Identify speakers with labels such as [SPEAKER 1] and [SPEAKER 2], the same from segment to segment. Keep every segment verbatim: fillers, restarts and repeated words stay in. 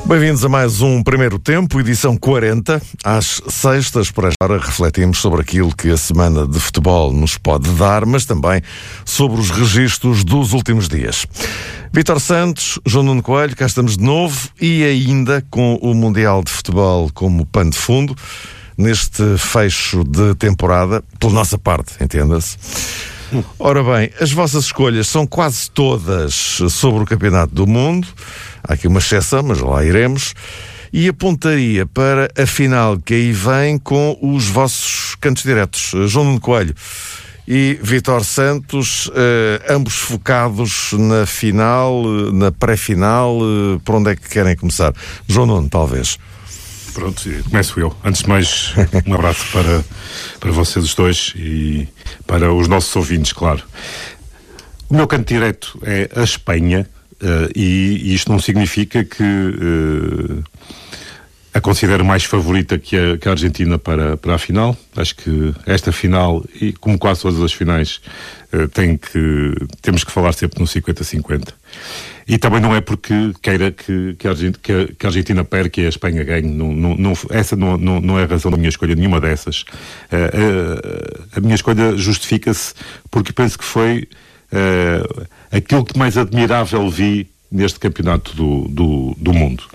[SPEAKER 1] Bem-vindos a mais um Primeiro Tempo, edição quarenta. Às sextas, por esta hora, refletimos sobre aquilo que a semana de futebol nos pode dar, mas também sobre os registros dos últimos dias. Vítor Santos, João Nuno Coelho, cá estamos de novo e ainda com o Mundial de Futebol como pano de fundo, neste fecho de temporada, pela nossa parte, entenda-se. Ora bem, as vossas escolhas são quase todas sobre o Campeonato do Mundo. Há aqui uma exceção, mas lá iremos. E apontaria para a final que aí vem com os vossos cantos diretos. João Nuno Coelho e Vítor Santos, eh, ambos focados na final, na pré-final. Eh, por onde é que querem começar? João Nuno, talvez.
[SPEAKER 2] Pronto, começo eu. Antes de mais, um abraço para, para vocês os dois e para os nossos ouvintes, claro. O meu canto direto é a Espanha, uh, e, e isto não significa que uh, a considero mais favorita que a, que a Argentina para, para a final. Acho que esta final, e como quase todas as finais, uh, tem que, temos que falar sempre no cinquenta a cinquenta. E também não é porque queira que, que, a, Argentina, que, a, que a Argentina perca e a Espanha ganhe. Não, não, não, essa não, não, não é a razão da minha escolha, nenhuma dessas. Uh, uh, a minha escolha justifica-se porque penso que foi uh, aquilo que mais admirável vi neste campeonato do, do, do mundo.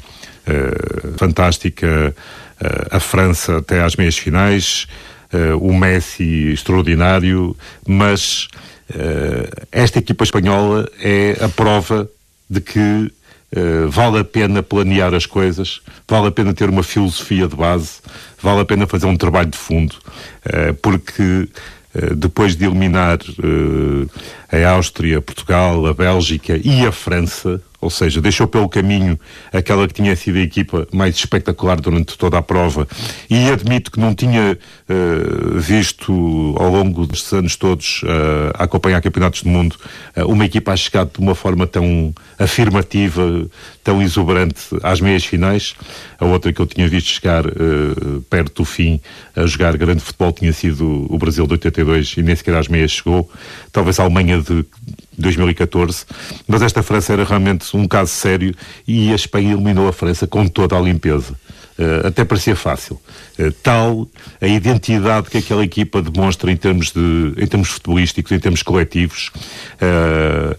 [SPEAKER 2] Uh, fantástica uh, a França até às meias finais, uh, o Messi extraordinário, mas uh, esta equipa espanhola é a prova de que uh, vale a pena planear as coisas, vale a pena ter uma filosofia de base, vale a pena fazer um trabalho de fundo, uh, porque uh, depois de eliminar uh, a Áustria, Portugal, a Bélgica e a França, ou seja, deixou pelo caminho aquela que tinha sido a equipa mais espetacular durante toda a prova, e admito que não tinha uh, visto ao longo destes anos todos uh, a acompanhar campeonatos do mundo uh, uma equipa a chegar de uma forma tão afirmativa, tão exuberante às meias finais. A outra que eu tinha visto chegar uh, perto do fim a jogar grande futebol tinha sido o Brasil de oitenta e dois e nem sequer às meias chegou, talvez a Alemanha de dois mil e catorze, mas esta França era realmente um caso sério e a Espanha eliminou a França com toda a limpeza. Uh, até parecia fácil. Uh, tal a identidade que aquela equipa demonstra em termos, de, em termos futebolísticos, em termos coletivos, uh,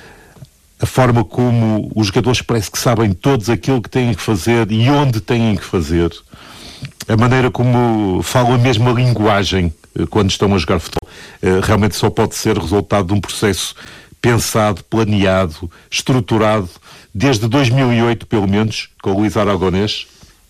[SPEAKER 2] a forma como os jogadores parece que sabem todos aquilo que têm que fazer e onde têm que fazer, a maneira como falam a mesma linguagem uh, quando estão a jogar futebol, uh, realmente só pode ser resultado de um processo pensado, planeado, estruturado, desde dois mil e oito, pelo menos, com o Luís Aragonés.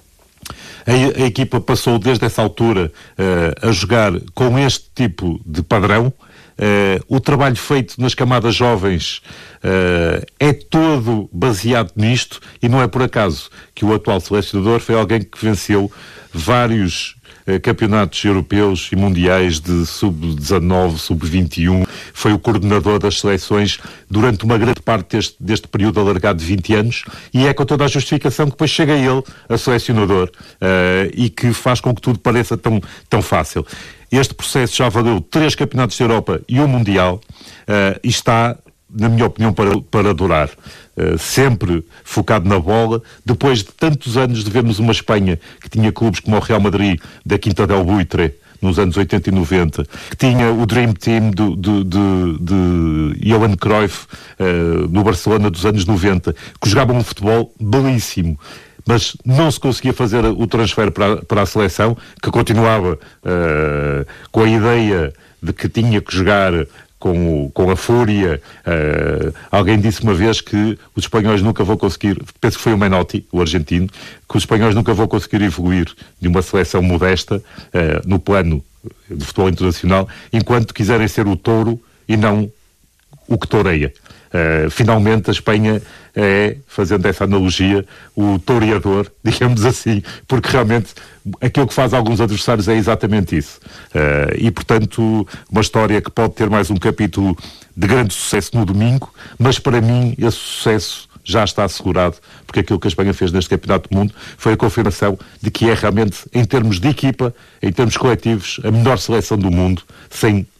[SPEAKER 2] A, a equipa passou, desde essa altura, uh, a jogar com este tipo de padrão. Uh, o trabalho feito nas camadas jovens uh, é todo baseado nisto, e não é por acaso que o atual selecionador foi alguém que venceu vários campeonatos europeus e mundiais de sub dezanove, sub vinte e um, foi o coordenador das seleções durante uma grande parte deste, deste período alargado de vinte anos, e é com toda a justificação que depois chega ele, a selecionador, uh, e que faz com que tudo pareça tão, tão fácil. Este processo já valeu três campeonatos da Europa e um mundial, uh, e está, na minha opinião, para, para durar. Uh, sempre focado na bola, depois de tantos anos de vermos uma Espanha que tinha clubes como o Real Madrid, da Quinta del Buitre, nos anos oitenta e noventa, que tinha o Dream Team do, do, de, de Johan Cruyff uh, no Barcelona dos anos noventa, que jogavam um futebol belíssimo, mas não se conseguia fazer o transfer para, para a seleção, que continuava uh, com a ideia de que tinha que jogar Com, o, com a fúria. Uh, alguém disse uma vez que os espanhóis nunca vão conseguir, penso que foi o Menotti, o argentino, que os espanhóis nunca vão conseguir evoluir de uma seleção modesta uh, no plano de futebol internacional, enquanto quiserem ser o touro e não o que toureia. Uh, finalmente a Espanha é, fazendo essa analogia, o toureador, digamos assim, porque realmente aquilo que faz alguns adversários é exatamente isso. Uh, e, portanto, uma história que pode ter mais um capítulo de grande sucesso no domingo, mas para mim esse sucesso já está assegurado, porque aquilo que a Espanha fez neste Campeonato do Mundo foi a confirmação de que é realmente, em termos de equipa, em termos coletivos, a melhor seleção do mundo, sem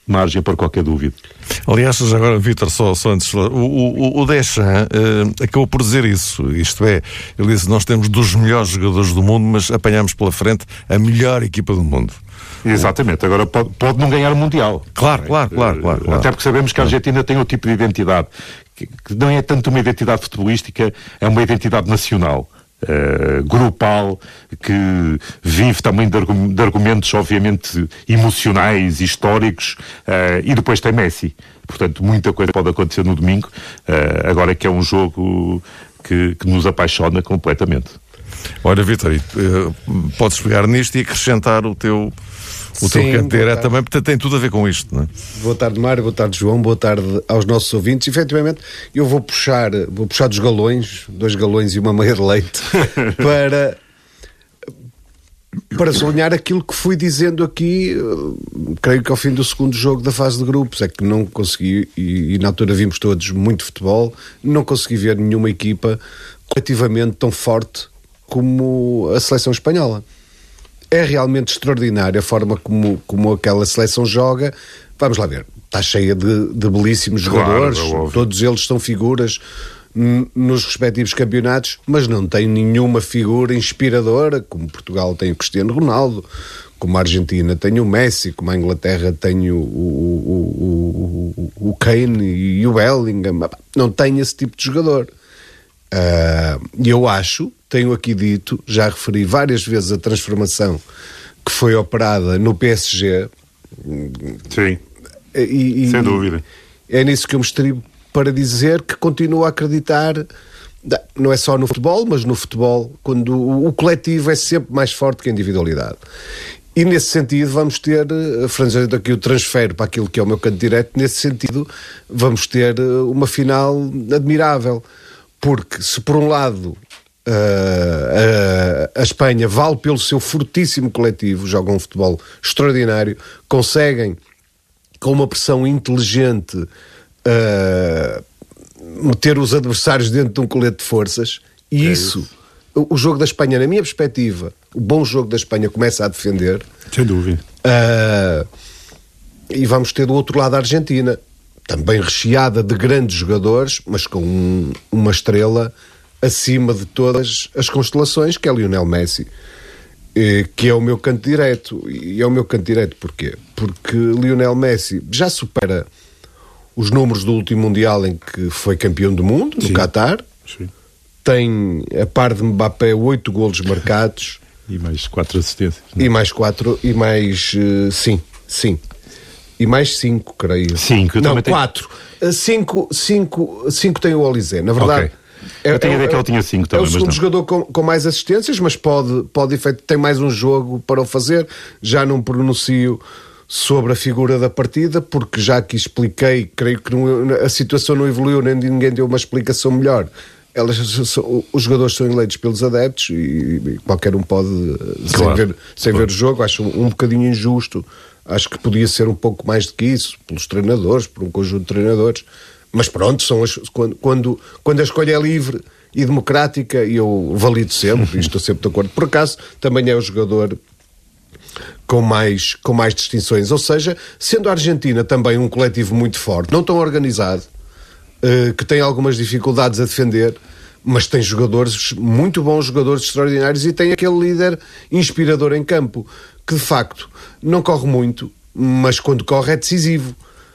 [SPEAKER 2] margem para qualquer dúvida.
[SPEAKER 1] Aliás, já agora, Vítor, só, só antes, o, o, o Deschamps uh, acabou por dizer isso, isto é, ele disse, nós temos dos melhores jogadores do mundo, mas apanhamos pela frente a melhor equipa do mundo.
[SPEAKER 2] Exatamente, agora pode, pode não ganhar o Mundial.
[SPEAKER 1] Claro, claro, claro, claro, claro.
[SPEAKER 2] Até porque sabemos que a Argentina tem outro tipo de identidade, que, que não é tanto uma identidade futebolística, é uma identidade nacional. Uh, grupal, que vive também de, argu- de argumentos obviamente emocionais, históricos, uh, e depois tem Messi, portanto muita coisa pode acontecer no domingo, uh, agora que é um jogo que, que nos apaixona completamente.
[SPEAKER 1] Olha, Vítor, uh, podes pegar nisto e acrescentar o teu o
[SPEAKER 3] Sim,
[SPEAKER 1] teu canto direto também, porque tem tudo a ver com isto, não é?
[SPEAKER 3] Boa tarde, Mário, boa tarde, João, boa tarde aos nossos ouvintes. Efetivamente, eu vou puxar, vou puxar dos galões, dois galões e uma meia de leite, para, para sublinhar aquilo que fui dizendo aqui, creio que ao fim do segundo jogo da fase de grupos, é que não consegui, e, e na altura vimos todos muito futebol, não consegui ver nenhuma equipa coletivamente tão forte como a seleção espanhola. É realmente extraordinária a forma como, como aquela seleção joga. Vamos lá ver, está cheia de, de belíssimos jogadores,
[SPEAKER 2] claro, é
[SPEAKER 3] todos eles são figuras n- nos respectivos campeonatos, mas não tem nenhuma figura inspiradora, como Portugal tem o Cristiano Ronaldo, como a Argentina tem o Messi, como a Inglaterra tem o, o, o, o, o Kane e o Bellingham. Não tem esse tipo de jogador. E uh, eu acho, tenho aqui dito, já referi várias vezes a transformação que foi operada no P S G.
[SPEAKER 2] Sim,
[SPEAKER 3] e, e,
[SPEAKER 2] sem dúvida.
[SPEAKER 3] É nisso que eu me estribo para dizer que continuo a acreditar, não é só no futebol, mas no futebol, quando o, o coletivo é sempre mais forte que a individualidade. E nesse sentido vamos ter, franzendo aqui o transfero para aquilo que é o meu canto direto, nesse sentido vamos ter uma final admirável. Porque se por um lado uh, uh, a Espanha vale pelo seu fortíssimo coletivo, jogam um futebol extraordinário, conseguem com uma pressão inteligente uh, meter os adversários dentro de um colete de forças, e é isso, isso. O, o jogo da Espanha, na minha perspectiva, o bom jogo da Espanha começa a defender.
[SPEAKER 2] Sem dúvida.
[SPEAKER 3] Uh, e vamos ter do outro lado a Argentina, também recheada de grandes jogadores, mas com um, uma estrela acima de todas as constelações, que é Lionel Messi, eh, que é o meu canto direto. E é o meu canto direto porquê? Porque Lionel Messi já supera os números do último Mundial em que foi campeão do mundo, no Qatar.
[SPEAKER 2] Sim.
[SPEAKER 3] Tem, a par de Mbappé, oito golos marcados.
[SPEAKER 2] E mais quatro assistências. Não?
[SPEAKER 3] E mais quatro, e mais... Uh, sim, sim. E mais cinco, creio.
[SPEAKER 2] Cinco, eu
[SPEAKER 3] não,
[SPEAKER 2] tenho...
[SPEAKER 3] quatro. Cinco, cinco, cinco tem o Olise. Na verdade,
[SPEAKER 2] okay. é, eu tenho a ideia é, que ele tinha cinco também.
[SPEAKER 3] É o segundo jogador com, com mais assistências, mas pode, pode efeito, tem mais um jogo para o fazer. Já não pronuncio sobre a figura da partida, porque já que expliquei, creio que não, a situação não evoluiu, nem ninguém deu uma explicação melhor. Elas, os jogadores são eleitos pelos adeptos e, e qualquer um pode, claro. sem, ver, sem claro. ver o jogo, acho um, um bocadinho injusto. Acho que podia ser um pouco mais do que isso, pelos treinadores, por um conjunto de treinadores. Mas pronto, são as, quando, quando, quando a escolha é livre e democrática, eu valido sempre, e estou sempre de acordo. Por acaso, também é o jogador com mais, com mais distinções. Ou seja, sendo a Argentina também um coletivo muito forte, não tão organizado, uh, que tem algumas dificuldades a defender, mas tem jogadores, muito bons jogadores extraordinários, e tem aquele líder inspirador em campo, que de facto não corre muito, mas quando corre é decisivo.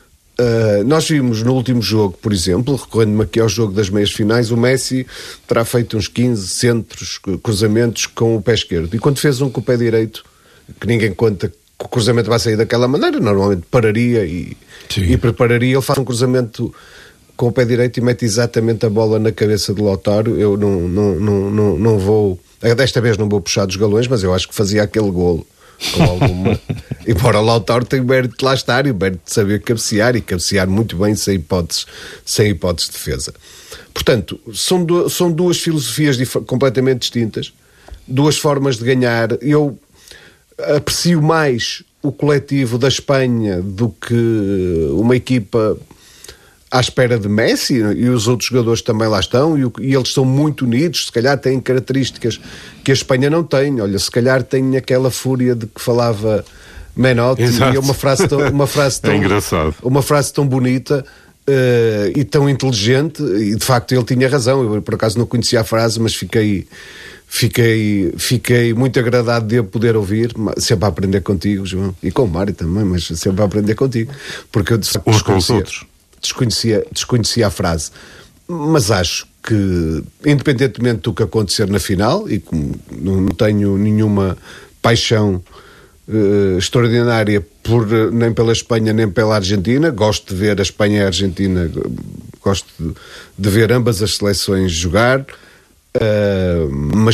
[SPEAKER 3] Uh, nós vimos no último jogo, por exemplo, recorrendo-me aqui ao jogo das meias finais, o Messi terá feito uns quinze centros, cruzamentos com o pé esquerdo, e quando fez um com o pé direito, que ninguém conta que o cruzamento vai sair daquela maneira, normalmente pararia e, e prepararia, ele faz um cruzamento com o pé direito e mete exatamente a bola na cabeça de Lautaro. Eu não, não, não, não, não vou, desta vez não vou puxar dos galões, mas eu acho que fazia aquele golo com alguma... Embora o Lautaro tenha o mérito de lá estar e o mérito de saber cabecear, e cabecear muito bem, sem hipóteses, sem hipóteses de defesa. Portanto, são, du- são duas filosofias dif- completamente distintas, duas formas de ganhar. Eu aprecio mais o coletivo da Espanha do que uma equipa à espera de Messi, e os outros jogadores também lá estão, e, e eles são muito unidos, se calhar têm características que a Espanha não tem. Olha, se calhar tem aquela fúria de que falava Menotti, e é uma frase tão, uma frase tão,
[SPEAKER 2] é engraçado.
[SPEAKER 3] Uma frase tão bonita uh, e tão inteligente, e de facto ele tinha razão. Eu por acaso não conhecia a frase, mas fiquei, fiquei, fiquei muito agradado de poder ouvir, sempre a aprender contigo, João, e com o Mário também, mas sempre a aprender contigo, porque eu de facto,
[SPEAKER 2] uns com os outros.
[SPEAKER 3] Desconhecia, desconhecia a frase, mas acho que, independentemente do que acontecer na final, e como não tenho nenhuma paixão uh, extraordinária por, nem pela Espanha nem pela Argentina, gosto de ver a Espanha e a Argentina, gosto de, de ver ambas as seleções jogar, uh, mas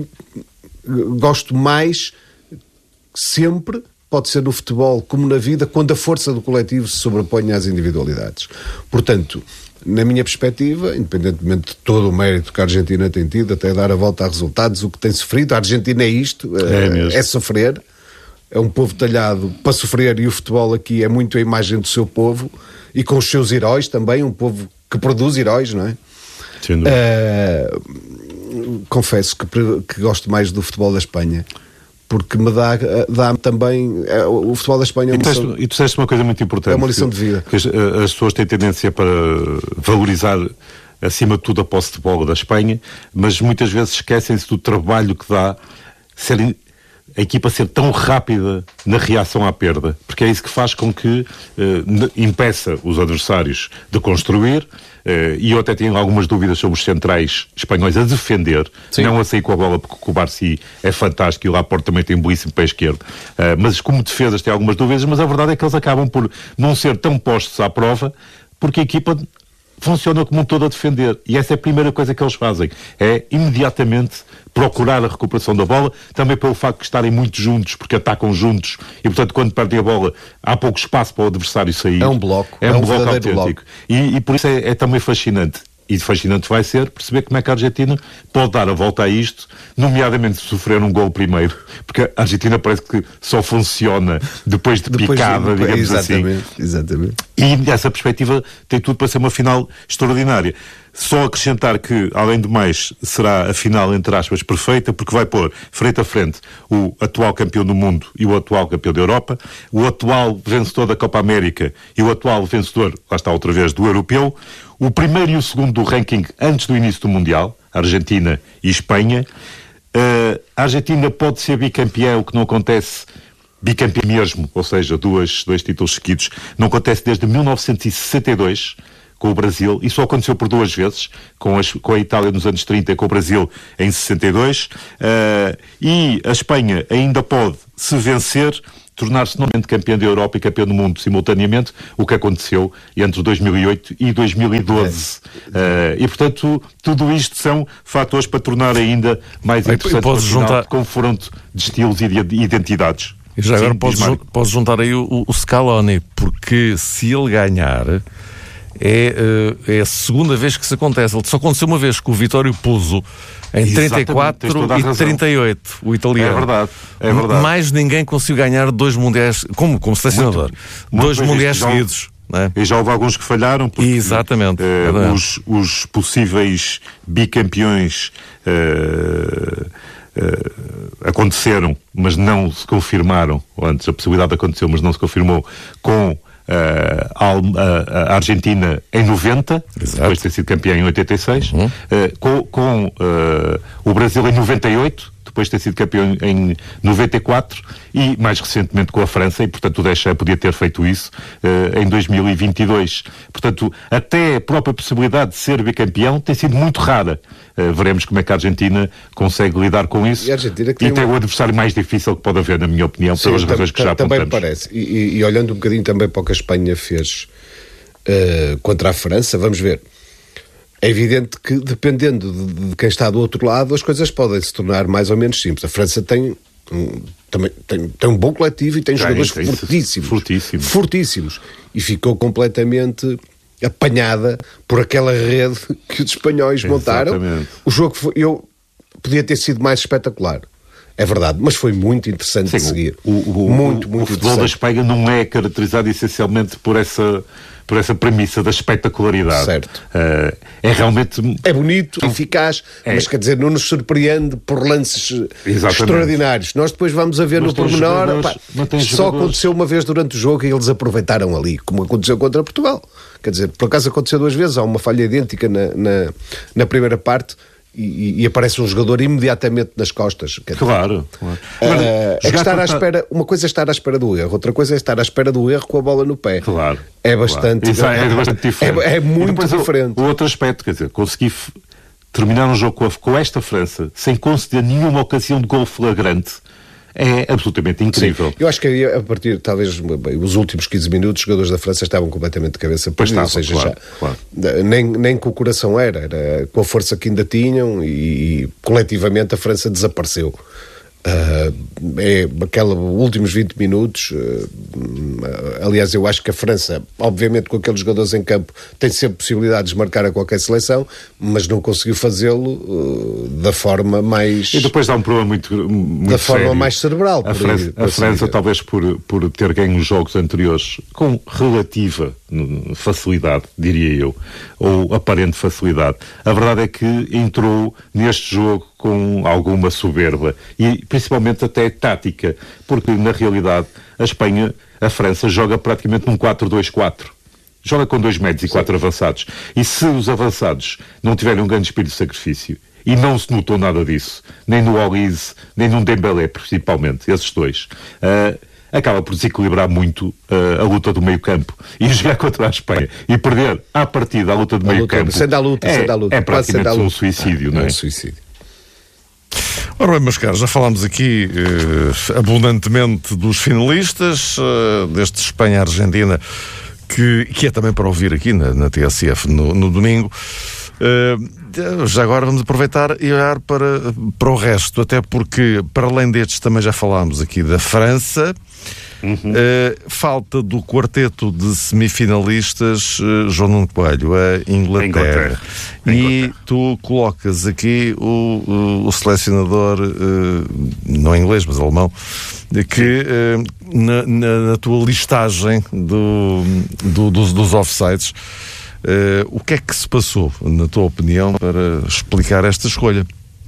[SPEAKER 3] gosto mais sempre, pode ser no futebol como na vida, quando a força do coletivo se sobrepõe às individualidades. Portanto, na minha perspectiva, independentemente de todo o mérito que a Argentina tem tido, até dar a volta a resultados, o que tem sofrido, a Argentina é isto, é, é sofrer, é um povo talhado para sofrer, e o futebol aqui é muito a imagem do seu povo, e com os seus heróis também, um povo que produz heróis, não é?
[SPEAKER 2] Sim,
[SPEAKER 3] uh, confesso que, que gosto mais do futebol da Espanha, porque me dá, dá também o futebol da Espanha é uma
[SPEAKER 2] e,
[SPEAKER 3] lição,
[SPEAKER 2] e tu disseste uma coisa muito importante,
[SPEAKER 3] é uma lição de vida,
[SPEAKER 2] que as, as pessoas têm tendência para valorizar acima de tudo a posse de bola da Espanha, mas muitas vezes esquecem-se do trabalho que dá ser, a equipa ser tão rápida na reação à perda, porque é isso que faz com que eh, impeça os adversários de construir. Uh, e eu até tenho algumas dúvidas sobre os centrais espanhóis a defender, Sim. não a sair com a bola, porque o Barci é fantástico e o Laporte também tem um belíssimo pé esquerdo, uh, mas como defesas tem algumas dúvidas, mas a verdade é que eles acabam por não ser tão postos à prova, porque a equipa funciona como um todo a defender, e essa é a primeira coisa que eles fazem, é imediatamente procurar a recuperação da bola, também pelo facto de estarem muito juntos, porque atacam juntos, e portanto quando perdem a bola há pouco espaço para o adversário sair.
[SPEAKER 3] É um bloco.
[SPEAKER 2] É um,
[SPEAKER 3] é um
[SPEAKER 2] bloco autêntico.
[SPEAKER 3] Bloco.
[SPEAKER 2] E, e por isso é, é também fascinante. E fascinante vai ser perceber como é que a Argentina pode dar a volta a isto, nomeadamente sofrer um gol primeiro, porque a Argentina parece que só funciona depois de depois picada, de, digamos
[SPEAKER 3] exatamente,
[SPEAKER 2] assim.
[SPEAKER 3] Exatamente.
[SPEAKER 2] E nessa perspectiva tem tudo para ser uma final extraordinária. Só acrescentar que, além do mais, será a final, entre aspas, perfeita, porque vai pôr frente a frente o atual campeão do mundo e o atual campeão da Europa, o atual vencedor da Copa América e o atual vencedor, lá está outra vez, do Europeu, o primeiro e o segundo do ranking antes do início do Mundial, Argentina e Espanha. Uh, a Argentina pode ser bicampeã, o que não acontece, bicampeã mesmo, ou seja, duas, dois títulos seguidos, não acontece desde mil novecentos e sessenta e dois, com o Brasil, e só aconteceu por duas vezes, com, as, com a Itália nos anos trinta e com o Brasil em sessenta e dois, uh, e a Espanha ainda pode, se vencer, tornar-se novamente campeã da Europa e campeã do mundo simultaneamente, o que aconteceu entre dois mil e oito e dois mil e doze. É. Uh, e, portanto, tudo isto são fatores para tornar ainda mais
[SPEAKER 1] Bem,
[SPEAKER 2] interessante
[SPEAKER 1] podes
[SPEAKER 2] o final,
[SPEAKER 1] juntar...
[SPEAKER 2] confronto de estilos e de identidades.
[SPEAKER 1] E já
[SPEAKER 2] Sim,
[SPEAKER 1] agora podes, jun- podes juntar aí o, o Scaloni, porque se ele ganhar... É, é a segunda vez que isso acontece. Ele só aconteceu uma vez com o Vittorio Pozzo em trinta e quatro e trinta e oito, o italiano.
[SPEAKER 2] É verdade, é verdade.
[SPEAKER 1] Mais ninguém conseguiu ganhar dois mundiais, como, como selecionador, muito, dois muito mundiais seguidos.
[SPEAKER 2] É? E já houve alguns que falharam, porque
[SPEAKER 1] Exatamente.
[SPEAKER 2] Uh, os, os possíveis bicampeões uh, uh, aconteceram, mas não se confirmaram, ou antes a possibilidade aconteceu, mas não se confirmou, com Uh, a, a Argentina em noventa, Exato. Depois de ter sido campeã em oitenta e seis, uhum. uh, com, com uh, o Brasil em noventa e oito, depois de ter sido campeão em noventa e quatro, e mais recentemente com a França, e portanto o Deschamps podia ter feito isso uh, em dois mil e vinte e dois. Portanto, até a própria possibilidade de ser bicampeão tem sido muito rara. Uh, veremos como é que a Argentina consegue lidar com isso.
[SPEAKER 3] E, a Argentina
[SPEAKER 2] que tem, e tem uma... o adversário mais difícil que pode haver, na minha opinião, Sim, pelas razões que já apontamos.
[SPEAKER 3] Também parece. E, e, e olhando um bocadinho também para o que a Espanha fez uh, contra a França, vamos ver. É evidente que, dependendo de, de quem está do outro lado, as coisas podem se tornar mais ou menos simples. A França tem um, também, tem, tem um bom coletivo e tem já jogadores é, fortíssimos,
[SPEAKER 2] fortíssimos.
[SPEAKER 3] Fortíssimos. E ficou completamente apanhada por aquela rede que os espanhóis montaram.
[SPEAKER 2] Exatamente.
[SPEAKER 3] O jogo foi, eu, podia ter sido mais espetacular. É verdade, mas foi muito interessante
[SPEAKER 2] Sim,
[SPEAKER 3] de seguir.
[SPEAKER 2] O, o,
[SPEAKER 3] muito,
[SPEAKER 2] o,
[SPEAKER 3] muito
[SPEAKER 2] o futebol da Espanha não é caracterizado essencialmente por essa, por essa premissa da espetacularidade.
[SPEAKER 3] Certo.
[SPEAKER 2] Uh, é realmente...
[SPEAKER 3] É bonito, eficaz, é. mas quer dizer, não nos surpreende por lances Exatamente. extraordinários. Nós depois vamos a ver mas no pormenor. Pá, só aconteceu uma vez durante o jogo e eles aproveitaram ali, como aconteceu contra Portugal. Quer dizer, por acaso aconteceu duas vezes, há uma falha idêntica na, na, na primeira parte. E, e aparece um jogador imediatamente nas costas.
[SPEAKER 2] Claro, claro.
[SPEAKER 3] Uh, é que estar à espera, uma coisa é estar à espera do erro, outra coisa é estar à espera do erro com a bola no pé.
[SPEAKER 2] Claro.
[SPEAKER 3] É bastante,
[SPEAKER 2] claro. É, é bastante diferente.
[SPEAKER 3] É, é muito diferente.
[SPEAKER 2] O, o outro aspecto, quer dizer, consegui f- terminar um jogo com, a, com esta França sem conceder nenhuma ocasião de gol flagrante. É absolutamente incrível.
[SPEAKER 3] Sim. Eu acho que a partir, talvez, bem, os últimos quinze minutos, os jogadores da França estavam completamente de cabeça para isso, ou seja, claro, já, claro. Nem, nem com o coração era, era com a força que ainda tinham e, e coletivamente a França desapareceu. Uh, é aqueles últimos vinte minutos. Uh, aliás, eu acho que a França, obviamente, com aqueles jogadores em campo, tem sempre possibilidades de marcar a qualquer seleção, mas não conseguiu fazê-lo uh, da forma mais.
[SPEAKER 2] E depois dá um problema muito, muito
[SPEAKER 3] da forma
[SPEAKER 2] sério.
[SPEAKER 3] mais cerebral.
[SPEAKER 2] A França, aí, a França talvez por, por ter ganho os jogos anteriores com relativa facilidade, diria eu, ou aparente facilidade. A verdade é que entrou neste jogo com alguma soberba e principalmente até tática, porque na realidade a Espanha, a França joga praticamente num quatro dois quatro. Joga com dois médios e quatro avançados. E se os avançados não tiverem um grande espírito de sacrifício, e não se notou nada disso, nem no Olise, nem no Dembélé, principalmente, esses dois, uh, acaba por desequilibrar muito uh, a luta do meio-campo. E jogar contra a Espanha e perder à partida a luta do meio-campo
[SPEAKER 3] sendo a luta,
[SPEAKER 2] é,
[SPEAKER 3] sendo a luta,
[SPEAKER 2] é praticamente um suicídio, não é?
[SPEAKER 3] É um suicídio.
[SPEAKER 1] Ora bem, meus caros, já falámos aqui eh, abundantemente dos finalistas, eh, deste Espanha-Argentina, que, que é também para ouvir aqui na, na T S F no, no domingo. Uh, já agora vamos aproveitar e olhar para, para o resto, até porque, para além destes, também já falámos aqui da França. Uhum. Uh, falta do quarteto de semifinalistas uh, João Nuno Coelho, a Inglaterra. Inglaterra. E Inglaterra. Tu colocas aqui o, o, o selecionador, uh, não inglês, mas alemão, que uh, na, na, na tua listagem do, do, dos, dos offsides, uh, o que é que se passou, na tua opinião, para explicar esta escolha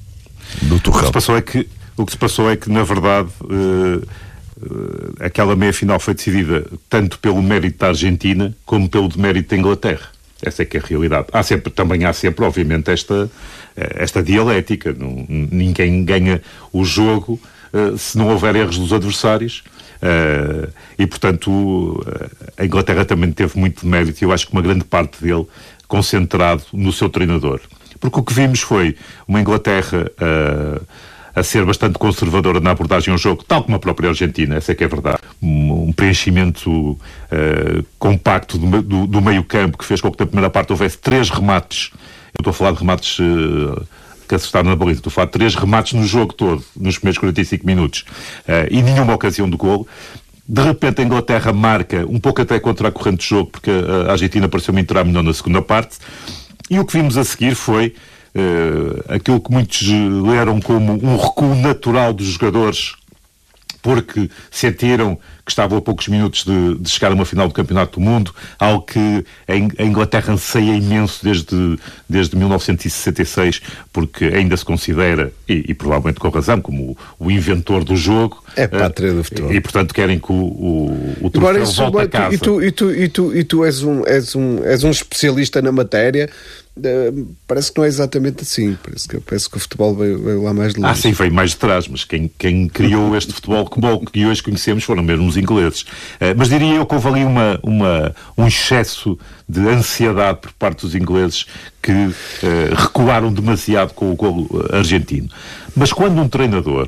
[SPEAKER 1] do Tuchel?
[SPEAKER 2] O que se passou é que, o que, se passou é que na verdade... Uh, Uh, aquela meia-final foi decidida tanto pelo mérito da Argentina como pelo demérito da Inglaterra. Essa é que é a realidade. Há sempre, também há sempre, obviamente, esta, esta dialética. Não, ninguém ganha o jogo uh, se não houver erros dos adversários. Uh, e, portanto, uh, a Inglaterra também teve muito mérito e eu acho que uma grande parte dele concentrado no seu treinador. Porque o que vimos foi uma Inglaterra... Uh, a ser bastante conservadora na abordagem ao jogo, tal como a própria Argentina, essa é que é verdade. Um, um preenchimento uh, compacto do, do, do meio-campo que fez com que na primeira parte houvesse três remates. Eu estou a falar de remates uh, que acertaram na baliza, estou a falar de três remates no jogo todo, nos primeiros quarenta e cinco minutos, uh, e nenhuma ocasião de golo. De repente a Inglaterra marca, um pouco até contra a corrente de jogo, porque a Argentina pareceu-me entrar melhor na segunda parte, e o que vimos a seguir foi Uh, aquilo que muitos leram como um recuo natural dos jogadores porque sentiram que estavam a poucos minutos de, de chegar a uma final do Campeonato do Mundo, algo que a Inglaterra anseia imenso desde, desde mil novecentos e sessenta e seis, porque ainda se considera, e, e provavelmente com razão, como o, o inventor do jogo.
[SPEAKER 3] É pátria do futebol.
[SPEAKER 2] E, portanto, querem que o, o, o troféu volte a casa.
[SPEAKER 3] E tu, e tu, e tu, e tu és, um, és, um, és um especialista na matéria. Uh, parece que não é exatamente assim. Parece que, parece que o futebol veio, veio lá mais de longe.
[SPEAKER 2] Ah, sim, veio mais de trás, mas quem, quem criou este futebol que hoje conhecemos foram mesmo os ingleses. Uh, mas diria eu que houve ali uma, uma, um excesso de ansiedade por parte dos ingleses que uh, recuaram demasiado com o golo argentino. Mas quando um treinador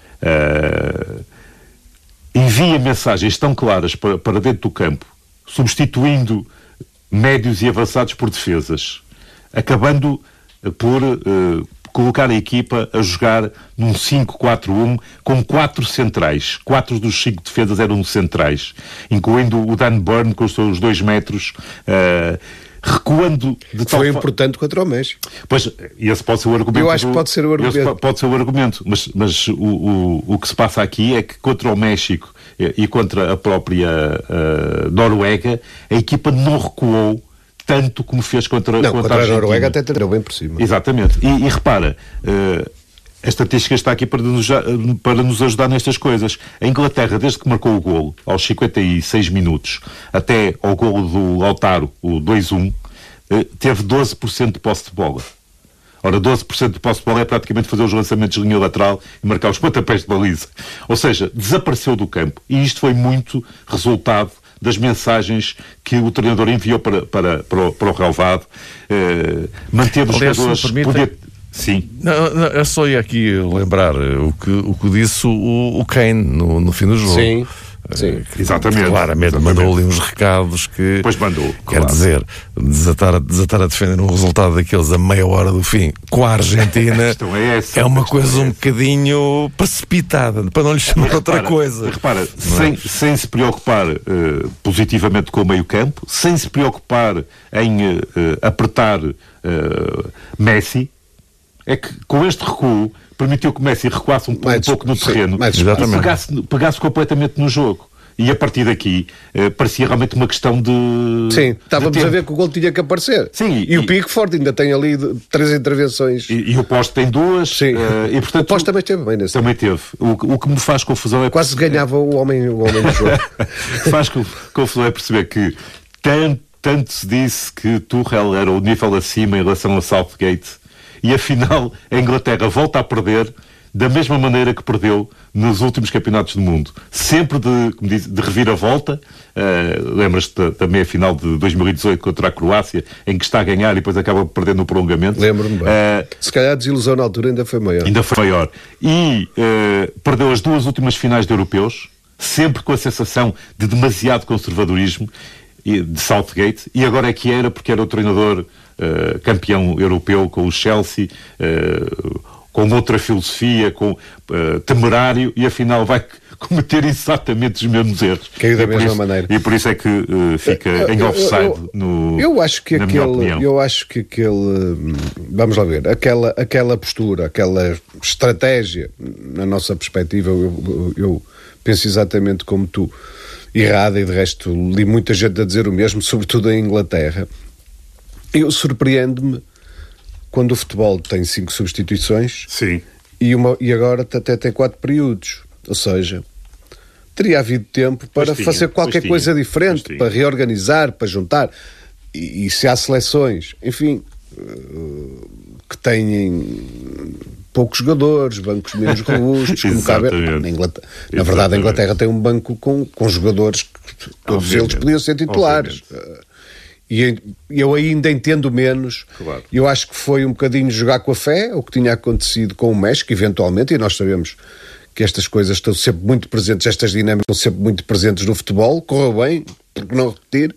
[SPEAKER 2] uh, envia mensagens tão claras para, para dentro do campo, substituindo médios e avançados por defesas, acabando por uh, colocar a equipa a jogar num cinco quatro um com quatro centrais. Quatro dos cinco defesas eram centrais, incluindo o Dan Burn com os seus dois metros, uh, recuando de tal
[SPEAKER 3] Foi
[SPEAKER 2] fa...
[SPEAKER 3] importante contra o México.
[SPEAKER 2] Pois, esse pode ser o argumento.
[SPEAKER 3] Eu acho
[SPEAKER 2] do...
[SPEAKER 3] que pode ser o argumento.
[SPEAKER 2] Esse pode ser o argumento, mas, mas o, o, o que se passa aqui é que contra o México e contra a própria uh, Noruega, a equipa não recuou tanto como fez contra,
[SPEAKER 3] não,
[SPEAKER 2] contra,
[SPEAKER 3] contra
[SPEAKER 2] a Argentina.
[SPEAKER 3] a Noruega até entrou bem por cima.
[SPEAKER 2] Exatamente. E, e repara, uh, a estatística está aqui para nos, para nos ajudar nestas coisas. A Inglaterra, desde que marcou o golo, aos cinquenta e seis minutos, até ao golo do Lautaro, o dois a um, uh, teve doze por cento de posse de bola. Ora, doze por cento de posse de bola é praticamente fazer os lançamentos de linha lateral e marcar os pontapés de baliza. Ou seja, desapareceu do campo. E isto foi muito resultado das mensagens que o treinador enviou para, para, para, o, para o relvado. Eh, manteve os jogadores... Poder... Sim.
[SPEAKER 1] Não, não, eu só ia aqui lembrar o que, o que disse o, o Kane no, no fim do jogo.
[SPEAKER 3] Sim. Sim,
[SPEAKER 2] exatamente.
[SPEAKER 1] Claramente
[SPEAKER 2] exatamente.
[SPEAKER 1] mandou ali uns recados que,
[SPEAKER 2] pois mandou,
[SPEAKER 1] quer
[SPEAKER 2] claro.
[SPEAKER 1] dizer, desatar, desatar a defender um resultado daqueles a meia hora do fim com a Argentina
[SPEAKER 2] é, essa,
[SPEAKER 1] é uma coisa
[SPEAKER 2] é
[SPEAKER 1] um bocadinho precipitada, para não lhe chamar outra
[SPEAKER 2] repara,
[SPEAKER 1] coisa.
[SPEAKER 2] Repara,
[SPEAKER 1] é?
[SPEAKER 2] sem, sem se preocupar uh, positivamente com o meio campo, sem se preocupar em uh, apertar uh, Messi, é que com este recuo permitiu que o Messi recuasse um, mais, um pouco no sim, terreno e pegasse, pegasse completamente no jogo. E a partir daqui eh, parecia realmente uma questão de...
[SPEAKER 3] Sim, estávamos
[SPEAKER 2] de
[SPEAKER 3] a ver que o gol tinha que aparecer.
[SPEAKER 2] Sim,
[SPEAKER 3] e, e o Pickford ainda tem ali três intervenções.
[SPEAKER 2] E, e o Poste tem duas.
[SPEAKER 3] Sim.
[SPEAKER 2] Uh, e, portanto,
[SPEAKER 3] o Poste também teve bem nesse
[SPEAKER 2] Também teve. O, o que me faz confusão é...
[SPEAKER 3] Quase perceber... ganhava o homem, o homem do jogo.
[SPEAKER 2] Faz confusão é perceber que tanto, tanto se disse que Tuchel era o nível acima em relação a Southgate e afinal a Inglaterra volta a perder da mesma maneira que perdeu nos últimos campeonatos do mundo. Sempre de, como diz, de reviravolta. Uh, lembras-te da, da meia-final de dois mil e dezoito contra a Croácia, em que está a ganhar e depois acaba perdendo no prolongamento.
[SPEAKER 3] Lembro-me bem. Uh, Se calhar a desilusão na altura ainda foi maior.
[SPEAKER 2] Ainda foi maior. E uh, perdeu as duas últimas finais de europeus, sempre com a sensação de demasiado conservadorismo de Southgate, e agora é que era, porque era o treinador uh, campeão europeu com o Chelsea, uh, com outra filosofia, com uh, temerário, e afinal vai cometer exatamente os mesmos erros.
[SPEAKER 3] Caiu da
[SPEAKER 2] e
[SPEAKER 3] mesma
[SPEAKER 2] isso,
[SPEAKER 3] maneira.
[SPEAKER 2] E por isso é que uh, fica eu, em offside eu, eu, no,
[SPEAKER 3] eu acho que
[SPEAKER 2] na
[SPEAKER 3] aquele,
[SPEAKER 2] minha opinião.
[SPEAKER 3] Eu acho que aquele... Vamos lá ver. Aquela, aquela postura, aquela estratégia, na nossa perspectiva, eu, eu, eu penso exatamente como tu, errada, e de resto li muita gente a dizer o mesmo, sobretudo em Inglaterra. Eu surpreendo-me quando o futebol tem cinco substituições.
[SPEAKER 2] Sim.
[SPEAKER 3] E, uma, e agora até tem quatro períodos. Ou seja, teria havido tempo para
[SPEAKER 2] tinha,
[SPEAKER 3] fazer qualquer coisa
[SPEAKER 2] tinha,
[SPEAKER 3] diferente, para reorganizar, para juntar. E, e se há seleções, enfim, uh, que têm poucos jogadores, bancos menos robustos, como cabe. Na, Inglaterra, na verdade, a Inglaterra tem um banco com, com jogadores que todos eles podiam ser titulares. Uh, E eu ainda entendo menos.
[SPEAKER 2] Claro.
[SPEAKER 3] Eu acho que foi um bocadinho jogar com a fé, o que tinha acontecido com o México, eventualmente, e nós sabemos que estas coisas estão sempre muito presentes, estas dinâmicas estão sempre muito presentes no futebol. Correu bem, por que não repetir?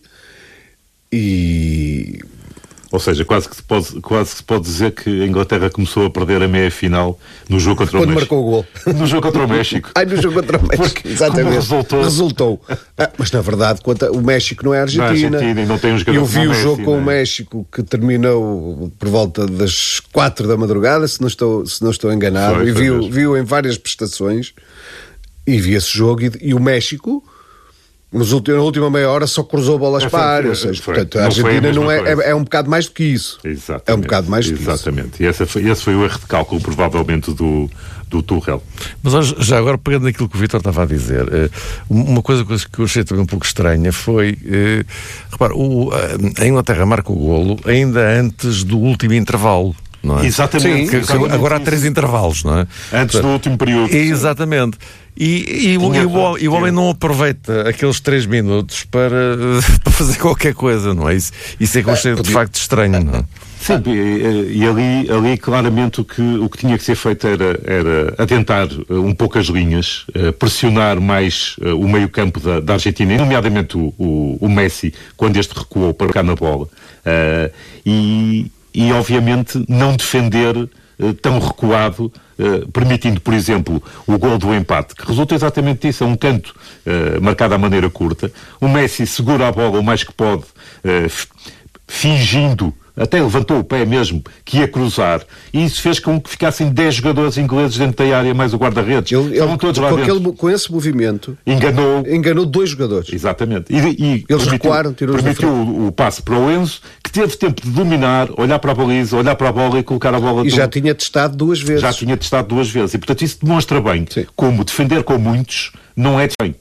[SPEAKER 3] E...
[SPEAKER 2] Ou seja, quase que, se pode, quase que se pode dizer que a Inglaterra começou a perder a meia-final no jogo contra
[SPEAKER 3] Quando
[SPEAKER 2] o México.
[SPEAKER 3] Quando marcou o gol.
[SPEAKER 2] No jogo contra o México.
[SPEAKER 3] Ai, no jogo contra o México,
[SPEAKER 2] Porque,
[SPEAKER 3] exatamente.
[SPEAKER 2] Resultou.
[SPEAKER 3] Resultou. Ah, mas na verdade, conta, o México não é a Argentina.
[SPEAKER 2] Não é Argentina e não tem um jogador
[SPEAKER 3] Eu vi o
[SPEAKER 2] Messi,
[SPEAKER 3] jogo com
[SPEAKER 2] né?
[SPEAKER 3] o México que terminou por volta das quatro da madrugada, se não estou, se não estou enganado,
[SPEAKER 2] Foi,
[SPEAKER 3] e
[SPEAKER 2] foi
[SPEAKER 3] vi,
[SPEAKER 2] mesmo.
[SPEAKER 3] vi em várias prestações, e vi esse jogo, e, e o México... Nos últimos, na última meia hora só cruzou bolas
[SPEAKER 2] É,
[SPEAKER 3] para a área. Ou
[SPEAKER 2] foi,
[SPEAKER 3] seja,
[SPEAKER 2] foi.
[SPEAKER 3] portanto, a
[SPEAKER 2] Não
[SPEAKER 3] Argentina não é,
[SPEAKER 2] coisa.
[SPEAKER 3] é, é um bocado mais do que isso.
[SPEAKER 2] Exatamente.
[SPEAKER 3] É um bocado mais do que
[SPEAKER 2] Exatamente.
[SPEAKER 3] isso.
[SPEAKER 2] E esse foi, esse foi o erro de cálculo, provavelmente, do, do Tuchel.
[SPEAKER 1] Mas hoje, já agora, pegando naquilo que o Vítor estava a dizer, uma coisa que eu achei também um pouco estranha foi, eh, repara, o, a Inglaterra marca o golo ainda antes do último intervalo. Não é?
[SPEAKER 2] Exatamente.
[SPEAKER 3] Sim,
[SPEAKER 1] que,
[SPEAKER 2] exatamente.
[SPEAKER 1] Agora há três intervalos, não é?
[SPEAKER 2] Antes Portanto, do último período.
[SPEAKER 1] Exatamente. E, e, o, e, o, e o homem não aproveita aqueles três minutos para, para fazer qualquer coisa, não é? Isso, isso é que eu achei de facto estranho, não é?
[SPEAKER 2] Sim, e, e ali, ali claramente o que, o que tinha que ser feito era, era atentar um pouco as linhas, pressionar mais o meio-campo da, da Argentina, nomeadamente o, o, o Messi, quando este recuou para ficar na bola. E, e obviamente não defender tão recuado, Uh, permitindo, por exemplo, o gol do empate, que resulta exatamente disso, é um canto uh, marcado à maneira curta. O Messi segura a bola o mais que pode, uh, fingindo, até levantou o pé mesmo, que ia cruzar, e isso fez com que ficassem dez jogadores ingleses dentro da área, mais o guarda-redes.
[SPEAKER 3] Ele, ele,
[SPEAKER 2] todos lá
[SPEAKER 3] com,
[SPEAKER 2] dentro.
[SPEAKER 3] aquele, com esse movimento,
[SPEAKER 2] enganou,
[SPEAKER 3] enganou dois jogadores.
[SPEAKER 2] Exatamente. E, e
[SPEAKER 3] Eles
[SPEAKER 2] permitiu,
[SPEAKER 3] recuaram, tirou
[SPEAKER 2] permitiu o, o passe para o Enzo, que teve tempo de dominar, olhar para a baliza, olhar para a bola e colocar a bola...
[SPEAKER 3] E
[SPEAKER 2] do...
[SPEAKER 3] já tinha testado duas vezes.
[SPEAKER 2] Já tinha testado duas vezes. E, portanto, isso demonstra bem
[SPEAKER 3] Sim.
[SPEAKER 2] como defender com muitos não é bem.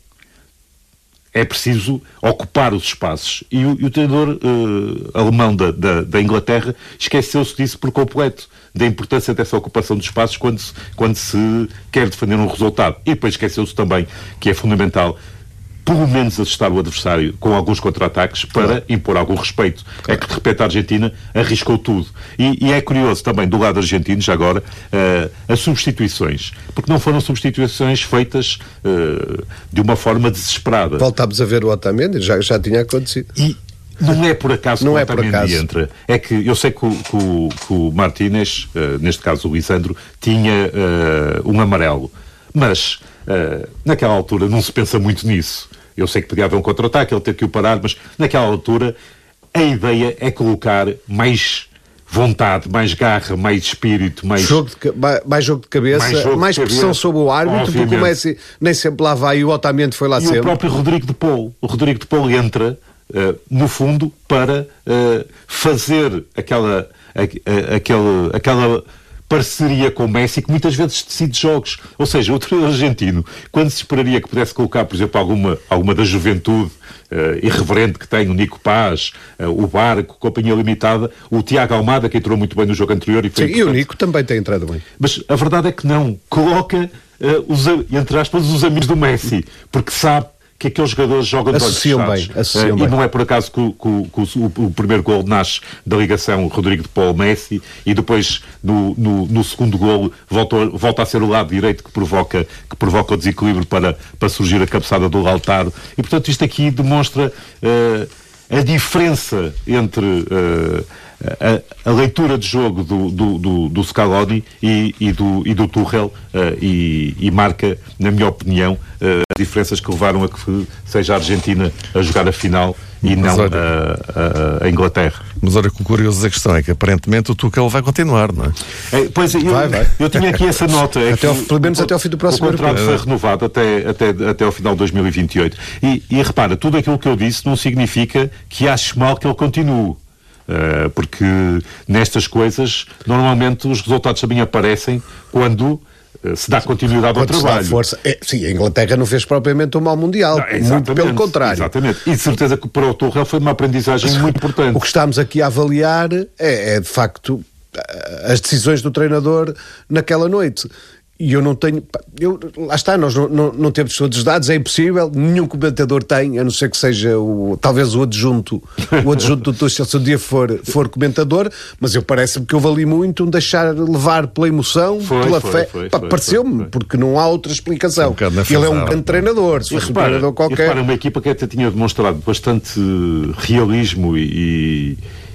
[SPEAKER 2] É preciso ocupar os espaços. E o, e o treinador uh, alemão da, da, da Inglaterra esqueceu-se disso por completo, da importância dessa ocupação dos espaços quando se, quando se quer defender um resultado. E depois esqueceu-se também que é fundamental pelo menos assustar o adversário com alguns contra-ataques para claro. impor algum respeito. Claro. É que, de repente, a Argentina arriscou tudo. E, e é curioso também, do lado argentino, já agora, uh, as substituições. Porque não foram substituições feitas uh, de uma forma desesperada.
[SPEAKER 3] Voltámos a ver o Otamendi, já, já tinha acontecido.
[SPEAKER 2] E não é por acaso
[SPEAKER 3] não
[SPEAKER 2] que o
[SPEAKER 3] é
[SPEAKER 2] Otamendi
[SPEAKER 3] por acaso.
[SPEAKER 2] entra. É que eu sei que o, que o, que o Martínez, uh, neste caso o Lisandro, tinha uh, um amarelo. Mas, uh, naquela altura, não se pensa muito nisso. Eu sei que podia haver um contra-ataque, ele teve que o parar, mas naquela altura a ideia é colocar mais vontade, mais garra, mais espírito, mais...
[SPEAKER 3] Jogo de, mais jogo de cabeça, mais, jogo mais de pressão cabeça, sobre o árbitro, obviamente. Porque o Messi nem sempre lá vai e o Otamendi foi lá
[SPEAKER 2] e
[SPEAKER 3] sempre. E
[SPEAKER 2] o próprio Rodrigo de Paul. O Rodrigo de Paul entra, uh, no fundo, para uh, fazer aquela... A, a, aquela, aquela parceria com o Messi, que muitas vezes decide jogos. Ou seja, o treinador argentino, quando se esperaria que pudesse colocar, por exemplo, alguma, alguma da juventude uh, irreverente que tem, o Nico Paz, uh, o Barco, Companhia Limitada, o Tiago Almada, que entrou muito bem no jogo anterior. E, foi
[SPEAKER 3] Sim, e o Nico também tem entrado bem.
[SPEAKER 2] Mas a verdade é que não. Coloca, uh, os, entre aspas, os amigos do Messi, porque sabe que aqueles jogadores jogam de olhos fechados.
[SPEAKER 3] Associam
[SPEAKER 2] uh,
[SPEAKER 3] bem.
[SPEAKER 2] E não é por acaso que, que, que o, o, o primeiro gol nasce da ligação Rodrigo de Paul Messi e depois no, no, no segundo golo volta, volta a ser o lado direito que provoca, que provoca o desequilíbrio para, para surgir a cabeçada do Lautaro. E portanto isto aqui demonstra uh, a diferença entre uh, a, a leitura de jogo do, do, do, do Scaloni e, e, do, e do Tuchel uh, e, e marca, na minha opinião, uh, as diferenças que levaram a que seja a Argentina a jogar a final e mas não olha, a, a, a Inglaterra.
[SPEAKER 1] Mas olha que o curioso da questão é que aparentemente o Tuchel vai continuar, não é?
[SPEAKER 2] é pois eu,
[SPEAKER 3] vai, vai.
[SPEAKER 2] eu tinha aqui essa nota. É
[SPEAKER 3] até ao, pelo menos
[SPEAKER 2] o,
[SPEAKER 3] até ao fim do próximo
[SPEAKER 2] ano. O contrato foi renovado até, até, até ao final de dois mil e vinte e oito. E, e repara, tudo aquilo que eu disse não significa que ache mal que ele continue. Uh, porque nestas coisas normalmente os resultados também aparecem quando uh, se dá continuidade
[SPEAKER 3] quando
[SPEAKER 2] ao trabalho.
[SPEAKER 3] Força. É, sim, a Inglaterra não fez propriamente um mau Mundial, não, muito pelo contrário.
[SPEAKER 2] Exatamente. E de certeza que para o Tuchel foi uma aprendizagem muito importante.
[SPEAKER 3] O que estamos aqui a avaliar é, é de facto as decisões do treinador naquela noite. E eu não tenho... Eu, lá está, nós não, não, não temos todos os dados, é impossível, nenhum comentador tem, a não ser que seja o, talvez o adjunto, o adjunto do Tuchel, se um dia for, for comentador, mas eu parece-me que eu vali muito um deixar levar pela emoção,
[SPEAKER 2] foi,
[SPEAKER 3] pela
[SPEAKER 2] foi,
[SPEAKER 3] fé.
[SPEAKER 2] Foi,
[SPEAKER 3] Pá,
[SPEAKER 2] foi,
[SPEAKER 3] pareceu-me,
[SPEAKER 2] foi, foi.
[SPEAKER 3] porque não há outra explicação. Um Ele é um grande treinador, se
[SPEAKER 2] e
[SPEAKER 3] fosse
[SPEAKER 2] repara,
[SPEAKER 3] um treinador qualquer...
[SPEAKER 2] E repara, uma equipa que até tinha demonstrado bastante realismo e...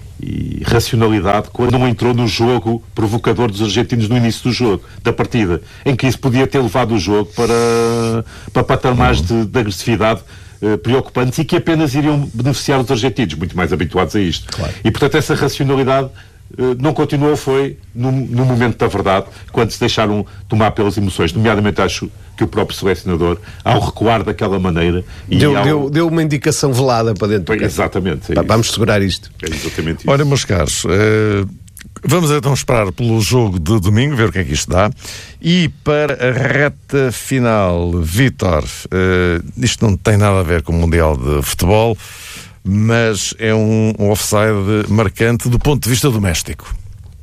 [SPEAKER 2] e racionalidade quando não entrou no jogo provocador dos argentinos no início do jogo, da partida, em que isso podia ter levado o jogo para, para patamares de, de agressividade uh, preocupantes e que apenas iriam beneficiar os argentinos, muito mais habituados a isto.
[SPEAKER 3] Claro.
[SPEAKER 2] E portanto essa racionalidade uh, não continuou, foi no, no momento da verdade, quando se deixaram tomar pelas emoções, nomeadamente acho que o próprio selecionador, ao recuar daquela maneira... E
[SPEAKER 3] deu,
[SPEAKER 2] ao...
[SPEAKER 3] deu, deu uma indicação velada para dentro do campo.
[SPEAKER 2] Exatamente. É
[SPEAKER 3] Pá, vamos segurar isto.
[SPEAKER 2] É exatamente isso.
[SPEAKER 1] Olha, meus caros, uh, vamos então esperar pelo jogo de domingo, ver o que é que isto dá. E para a reta final, Vítor, uh, isto não tem nada a ver com o Mundial de Futebol, mas é um, um offside marcante do ponto de vista doméstico.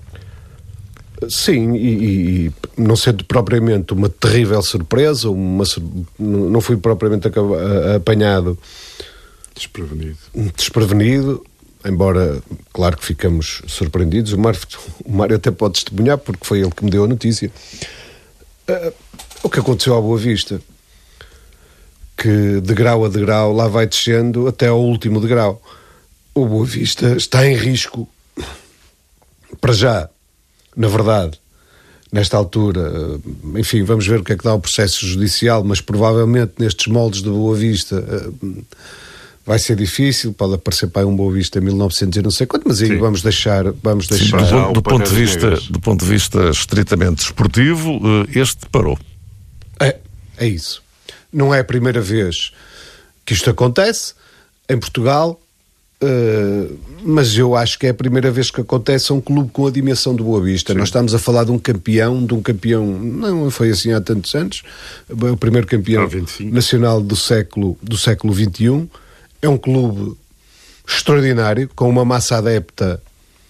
[SPEAKER 3] Sim, e, e não sendo propriamente uma terrível surpresa, uma, não fui propriamente apanhado
[SPEAKER 2] desprevenido.
[SPEAKER 3] desprevenido, embora, claro que ficamos surpreendidos. O Mário, o Mário até pode testemunhar, porque foi ele que me deu a notícia. Uh, o que aconteceu à Boa Vista, que de grau a degrau lá vai descendo até ao último degrau. O Boa Vista está em risco, para já. Na verdade, nesta altura, enfim, vamos ver o que é que dá o processo judicial, mas provavelmente nestes moldes de Boa Vista vai ser difícil, pode aparecer para um Boa Vista em mil e novecentos e não sei quanto, mas aí
[SPEAKER 2] Sim.
[SPEAKER 3] vamos deixar... Vamos
[SPEAKER 1] Sim,
[SPEAKER 3] deixar...
[SPEAKER 1] do,
[SPEAKER 2] Já
[SPEAKER 1] do,
[SPEAKER 2] o
[SPEAKER 1] ponto de
[SPEAKER 2] Pantera
[SPEAKER 1] vista,
[SPEAKER 2] Negras.
[SPEAKER 1] do ponto de vista estritamente esportivo, eh, este parou.
[SPEAKER 3] É, é isso. Não é a primeira vez que isto acontece em Portugal, uh, mas eu acho que é a primeira vez que acontece a um clube com a dimensão do Boa Vista. Sim. Nós estamos a falar de um campeão, de um campeão, não foi assim há tantos anos, o primeiro campeão nacional do século, do século vinte e um. É um clube extraordinário, com uma massa adepta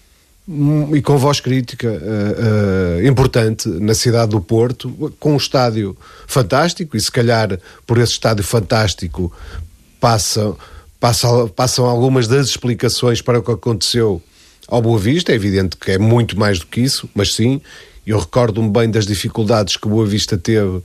[SPEAKER 3] e com voz crítica uh, uh, importante na cidade do Porto, com um estádio fantástico, e se calhar por esse estádio fantástico passam, passam, passam algumas das explicações para o que aconteceu ao Boa Vista. É evidente que é muito mais do que isso, mas sim, eu recordo-me bem das dificuldades que o Boa Vista teve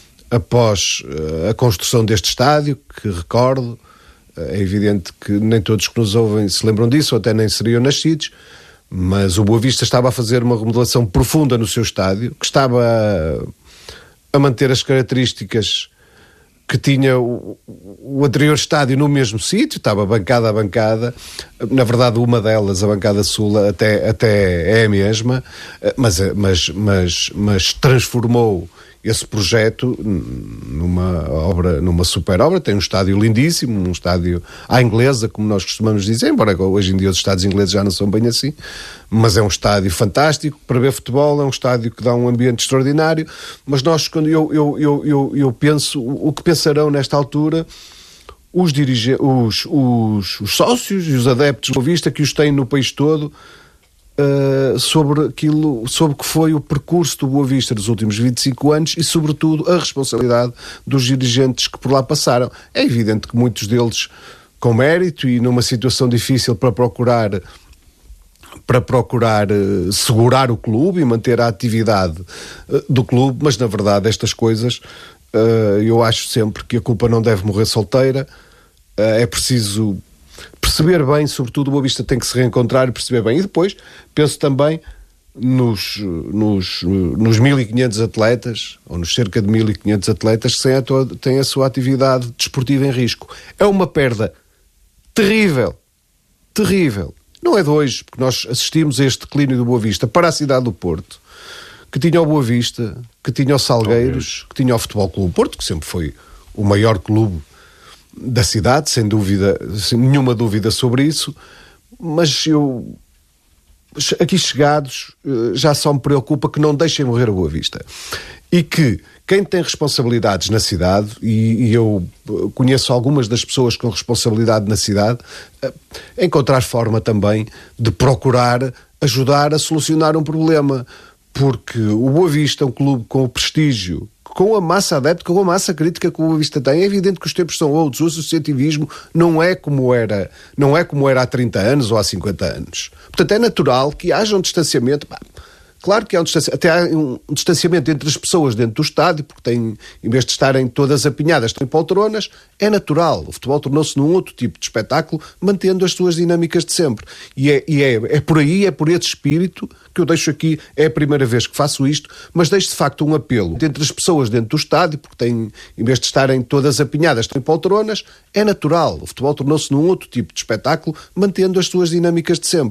[SPEAKER 3] após uh, a construção deste estádio, que recordo. É evidente que nem todos que nos ouvem se lembram disso, ou até nem seriam nascidos, mas o Boa Vista estava a fazer uma remodelação profunda no seu estádio, que estava a, a manter as características que tinha o, o anterior estádio no mesmo sítio, estava bancada a bancada. Na verdade, uma delas, a bancada sul, até, até é a mesma, mas, mas, mas, mas transformou esse projeto numa obra, numa super obra. Tem um estádio lindíssimo, um estádio à inglesa, como nós costumamos dizer, embora hoje em dia os estádios ingleses já não são bem assim, mas é um estádio fantástico para ver futebol, é um estádio que dá um ambiente extraordinário. Mas nós, quando eu, eu, eu, eu, eu penso, o que pensarão nesta altura os, dirige, os, os, os sócios e os adeptos do Boa Vista, que os têm no país todo, Uh, sobre aquilo, sobre o que foi o percurso do Boa Vista nos últimos vinte e cinco anos e, sobretudo, a responsabilidade dos dirigentes que por lá passaram. É evidente que muitos deles com mérito e numa situação difícil para procurar para procurar uh, segurar o clube e manter a atividade uh, do clube, mas na verdade estas coisas uh, eu acho sempre que a culpa não deve morrer solteira. Uh, é preciso perceber bem, sobretudo o Boa Vista tem que se reencontrar e perceber bem. E depois penso também nos, nos, nos mil e quinhentos atletas, ou nos cerca de mil e quinhentos atletas que têm a, tua, têm a sua atividade desportiva em risco. É uma perda terrível, terrível. Não é de hoje, porque nós assistimos a este declínio do Boa Vista para a cidade do Porto, que tinha o Boa Vista, que tinha o Salgueiros, que tinha o Futebol Clube Porto, que sempre foi o maior clube da cidade, sem dúvida, sem nenhuma dúvida sobre isso, mas eu, aqui chegados, já só me preocupa que não deixem morrer a Boa Vista. E que quem tem responsabilidades na cidade, e, e eu conheço algumas das pessoas com responsabilidade na cidade, encontrar forma também de procurar ajudar a solucionar um problema, porque o Boa Vista é um clube com o prestígio, com a massa adepta, com a massa crítica que o Boa Vista tem. É evidente que os tempos são outros, o associativismo não é como era, não é como era há trinta anos ou há cinquenta anos. Portanto, é natural que haja um distanciamento. Claro que há um distanciamento, até há um distanciamento entre as pessoas dentro do estádio, porque tem, em vez de estarem todas apinhadas, têm poltronas, é natural. O futebol tornou-se num outro tipo de espetáculo, mantendo as suas dinâmicas de sempre. E, é, e é, é por aí, é por esse espírito que eu deixo aqui, é a primeira vez que faço isto, mas deixo de facto um apelo entre as pessoas dentro do estádio, porque têm, em vez de estarem todas apinhadas, têm poltronas, é natural. O futebol tornou-se num outro tipo de espetáculo, mantendo as suas dinâmicas de sempre.